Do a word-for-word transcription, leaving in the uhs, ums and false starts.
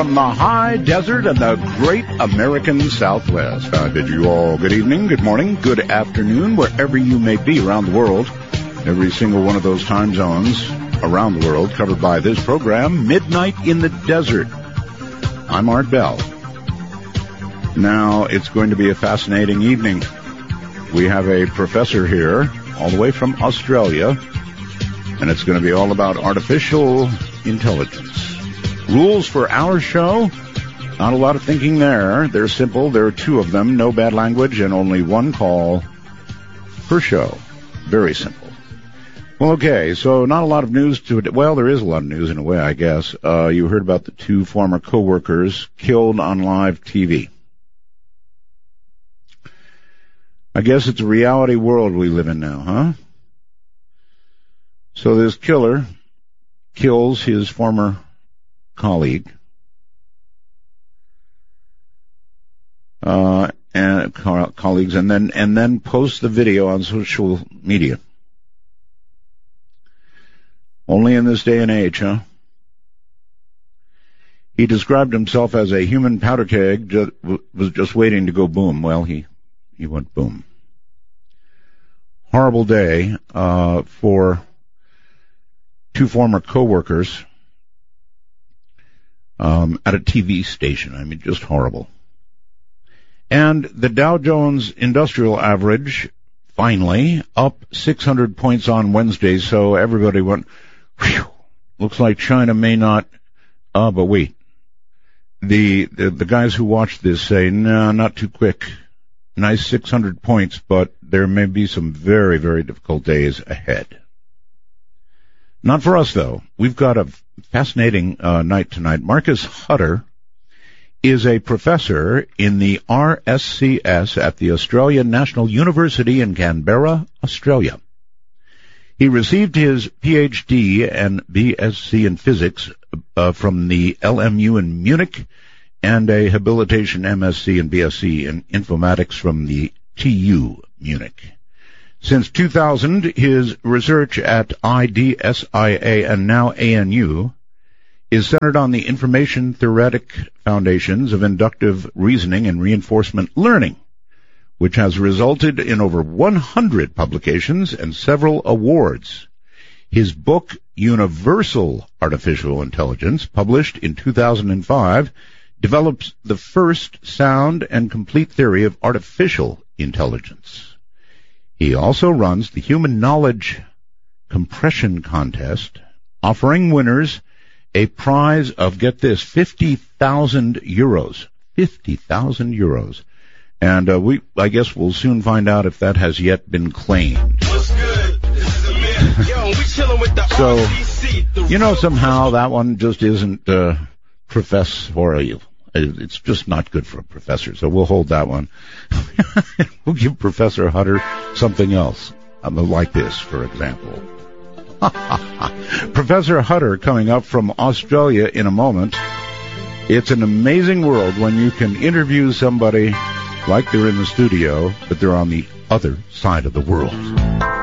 From the high desert and the great American Southwest. I bid you all good evening, good morning, good afternoon, wherever you may be around the world. Every single one of those time zones around the world covered by this program, Midnight in the Desert. I'm Art Bell. Now, it's going to be a fascinating evening. We have a professor here, all the way from Australia, and it's going to be all about artificial intelligence. Rules for our show? Not a lot of thinking there. They're simple. There are two of them, no bad language, and only one call per show. Very simple. Well, okay, so not a lot of news to it. Well, there is a lot of news in a way, I guess. Uh, you heard about the two former co-workers killed on live T V. I guess it's a reality world we live in now, huh? So this killer kills his former colleague, uh, and co- colleagues, and then and then posts the video on social media. Only in this day and age, huh? He described himself as a human powder keg, just, was just waiting to go boom. Well, he he went boom. Horrible day uh, for two former co-workers. Um, at a T V station. I mean, just horrible. And the Dow Jones Industrial Average, finally, up six hundred points on Wednesday, so everybody went, whew, looks like China may not, uh, but wait. The, the, the guys who watch this say, no, not too quick. Nice six hundred points, but there may be some very, very difficult days ahead. Not for us, though. We've got a fascinating uh, night tonight. Marcus Hutter is a professor in the R S C S at the Australian National University in Canberra, Australia. He received his P H D and B S c in physics uh, from the L M U in Munich and a habilitation M S c and B S c in informatics from the T U Munich. Since two thousand, his research at I D S I A and now A N U is centered on the information theoretic foundations of inductive reasoning and reinforcement learning, which has resulted in over one hundred publications and several awards. His book, Universal Artificial Intelligence, published in two thousand five, develops the first sound and complete theory of artificial intelligence. He also runs the Human Knowledge Compression Contest, offering winners a prize of, get this, fifty thousand euros. fifty thousand euros. And uh, we, I guess we'll soon find out if that has yet been claimed. What's good? This is Amir. Yo, we chilling with the so, R C C, the you know, somehow that one just isn't uh, professorial. It's just not good for a professor, so we'll hold that one. We'll give Professor Hutter something else, like this, for example. Professor Hutter coming up from Australia in a moment. It's an amazing world when you can interview somebody like they're in the studio, but they're on the other side of the world.